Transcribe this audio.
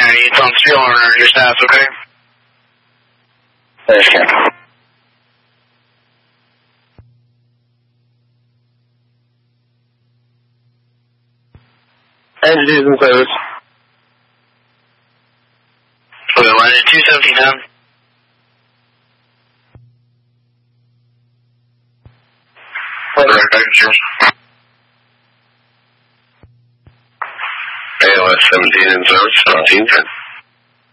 It's on steel on your staff, okay? Yes, Ken. Engine is in service. Okay, line at 21710. ALS 17 in service, 1710.